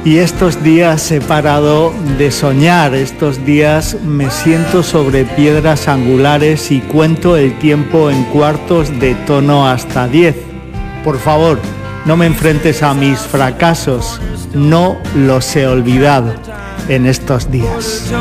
Y estos días he parado de soñar, estos días me siento sobre piedras angulares y cuento el tiempo en cuartos de tono hasta 10. Por favor, no me enfrentes a mis fracasos, no los he olvidado en estos días.